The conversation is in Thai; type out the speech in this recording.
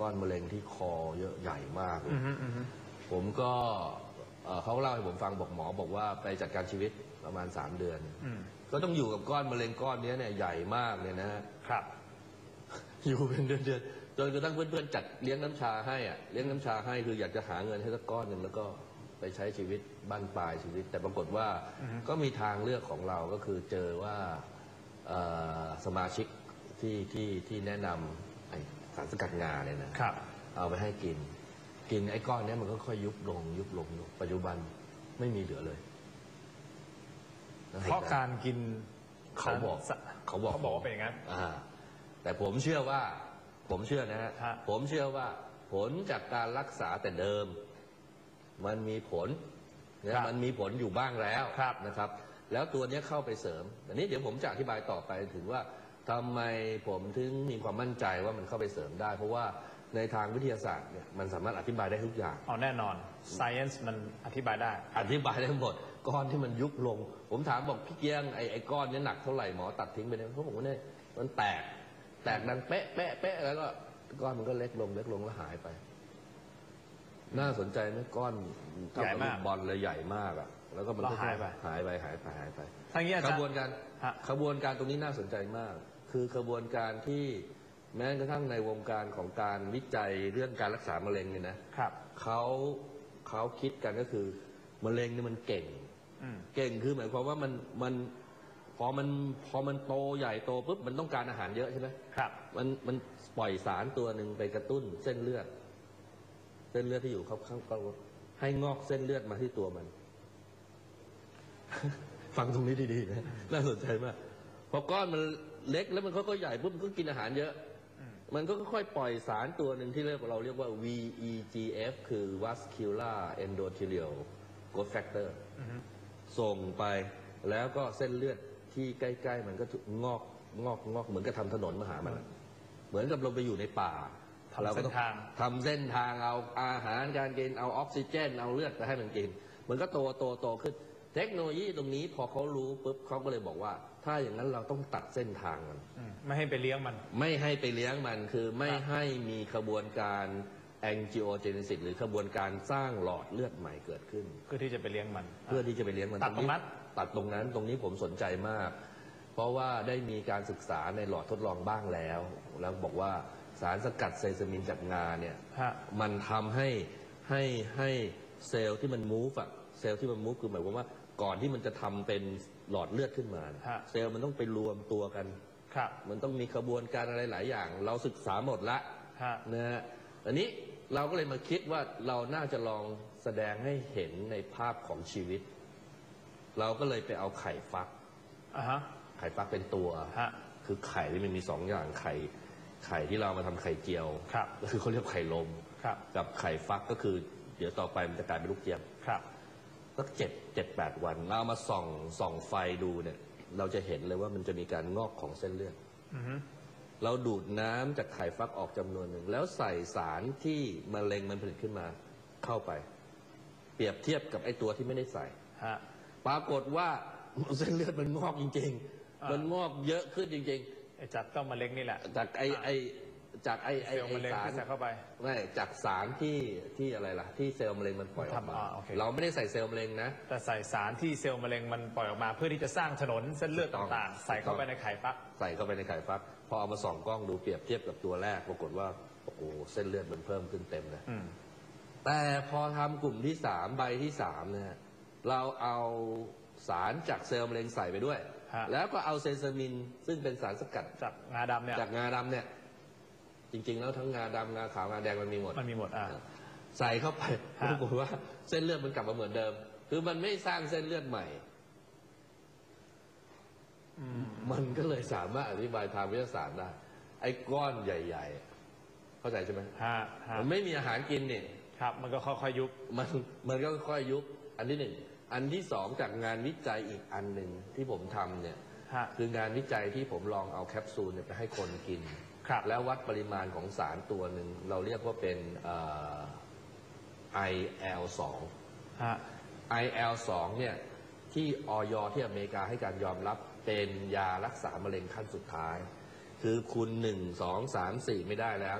ก้อนมะเร็งที่คอเยอะใหญ่มากผมก็เขาเล่าให้ผมฟังบอกหมอบอกว่าไปจัดการชีวิตประมาณ3 เดือนก็ต้องอยู่กับก้อนมะเร็งก้อนนี้เนี่ยใหญ่มากเนี่ยนะครับอยู่เป็นเดือนจนกระทั่งเพื่อนๆจัดเลี้ยงน้ำชาให้อ่ะเลี้ยงน้ำชาให้คืออยากจะหาเงินให้สักก้อนหนึ่งแล้วก็ไปใช้ชีวิตบั้นปลายชีวิตแต่ปรากฏว่าก็มีทางเลือกของเราก็คือเจอว่าสมาชิกที่แนะนำไอ้สารสกัดงาเนี่ยนะครับเอาไปให้กินไอ้ก้อนนี้มันก็ค่อยยุบลงปัจจุบันไม่มีเหลือเลยเพราะการกินเขาบอกว่าเป็นอย่างนั้นแต่ผมเชื่อนะฮะผมเชื่อว่าผลจากการรักษาแต่เดิมมันมีผลนะมันมีผลอยู่บ้างแล้วนะครับแล้วตัวนี้เข้าไปเสริมอันนี้เดี๋ยวผมจะอธิบายต่อไปถึงว่าทำไมผมถึงมีความมั่นใจว่ามันเข้าไปเสริมได้เพราะว่าในทางวิทยาศาสตร์เนี่ยมันสามารถอธิบายได้ทุกอย่างแน่นอน science มันอธิบายได้หมดก้อนที่มันยุบลงผมถามบอกพี่เกียงไอ้ก้อนนี้หนักเท่าไหร่หมอตัดทิ้งไปเนี่ยเขาบอกว่าเนี่ยมันแตกดังเป๊ะแล้วก็ก้อนมันก็เล็กลงแล้วหายไปน่าสนใจไหมก้อนใหญ่มากบอลเลยใหญ่มากอ่ะแล้วก็มันก็หายไปทั้งนี้ขบวนการตรงนี้น่าสนใจมากคือขบวนการที่แม้กระทั่งในวงการของการวิจัยเรื่องการรักษามะเร็งเนี่ยนะครับเขาคิดกันก็คือมะเร็งเนี่ยมันเก่งคือหมายความว่ามันพอมันโตใหญ่โตปุ๊บมันต้องการอาหารเยอะใช่ไหมครับมันปล่อยสารตัวหนึ่งไปกระตุ้นเส้นเลือดที่อยู่ข้างให้งอกเส้นเลือดมาที่ตัวมัน ฟังตรงนี้ดีๆนะน่าสนใจมากพอก้อนมันเล็กแล้วมันค่อยๆใหญ่ปุ๊บมันก็กินอาหารเยอะมันก็ค่อยๆปล่อยสารตัวหนึ่งที่เราเรียกว่า VEGF คือ Vascular Endothelial Growth Factor ส่งไปแล้วก็เส้นเลือดที่ใกล้ๆมันก็งอกเหมือนกับทำถนนมาหามันเหมือนกับเราไปอยู่ในป่าเราก็ต้องทำเส้นทางเอาอาหารการกินเอาออกซิเจนเอาเลือดไปให้มันกินมันก็โตขึ้นเทคโนโลยีตรงนี้พอเขารู้ปุ๊บเขาก็เลยบอกว่าถ้าอย่างนั้นเราต้องตัดเส้นทางมันไม่ให้ไปเลี้ยงมันคือไม่ให้มีขบวนการแองจิโอเจเนซิสหรือขบวนการสร้างหลอดเลือดใหม่เกิดขึ้นเพื่อที่จะไปเลี้ยงมันตัดตรงนั้นตรงนี้ผมสนใจมากเพราะว่าได้มีการศึกษาในหลอดทดลองบ้างแล้วบอกว่าสารสกัดเซซามินจากงาเนี่ยมันทำให้เซลล์ที่มันมูฟคือหมายความว่าก่อนที่มันจะทำเป็นหลอดเลือดขึ้นมาเซลล์มันต้องไปรวมตัวกันมันต้องมีกระบวนการอะไรหลายอย่างเราศึกษาหมดละนะฮะอันนี้เราก็เลยมาคิดว่าเราน่าจะลองแสดงให้เห็นในภาพของชีวิตเราก็เลยไปเอาไข่ฟักเป็นตัวคือไข่ที่มันมี2 อย่างไข่ที่เรามาทำไข่เจียวก็คือเขาเรียกไข่ลมกับไข่ฟักก็คือเดี๋ยวต่อไปมันจะกลายเป็นลูกเจี๊ยบสัก7-8 วันเรามาส่องไฟดูเนี่ยเราจะเห็นเลยว่ามันจะมีการงอกของเส้นเลือดเราดูดน้ำจากไข่ฟักออกจำนวนหนึ่งแล้วใส่สารที่มะเร็งมันผลิตขึ้นมาเข้าไปเปรียบเทียบกับไอ้ตัวที่ไม่ได้ใส่ปรากฏว่าเส้นเลือดมันงอกจริงๆมันงอกเยอะขึ้นจริงๆจากต้นมะเร็งนี่แหละจากไอ้สารเข้าไปไม่จากสารที่อะไรล่ะที่เซลล์มะเร็งมันปล่อยออกมาเราไม่ได้ใส่เซลล์มะเร็งนะแต่ใส่สารที่เซลล์มะเร็งมันปล่อยออกมาเพื่อที่จะสร้างถนนเส้นเลือดต่างๆใส่เข้าไปในไข่ฟักพอเอามาส่องกล้องดูเปรียบเทียบกับตัวแรกปรากฏว่าโอ้โหเส้นเลือดมันเพิ่มขึ้นเต็มเลยแต่พอทำกลุ่มที่3ใบที่3เนี่ยเราเอาสารจากเซลล์มะเร็งใส่ไปด้วยแล้วก็เอาเซซามินซึ่งเป็นสารสกัดจากงาดำเนี่ยจริงๆแล้วทั้งงาดำงาขาวงาแดงมันมีหมดใส่เข้าไปปรากฏว่าเส้นเลือดมันกลับมาเหมือนเดิมคือมันไม่สร้างเส้นเลือดใหม่มันก็เลยสามารถอธิบายทางวิทยาศาสตร์ได้ไอ้ก้อนใหญ่ๆเข้าใจใช่ไหมมันไม่มีอาหารกินนี่มันก็ค่อยๆยุบมันก็ค่อยๆยุบอันที่1อันที่2จากงานวิจัยอีกอันหนึ่งที่ผมทำเนี่ยคืองานวิจัยที่ผมลองเอาแคปซูลไปให้คนกินแล้ววัดปริมาณของสารตัวหนึ่งเราเรียกว่าเป็นIL2 IL2 เนี่ยที่อย.ที่อเมริกาให้การยอมรับเป็นยารักษามะเร็งขั้นสุดท้ายคือคุณ1 2 3 4ไม่ได้แล้ว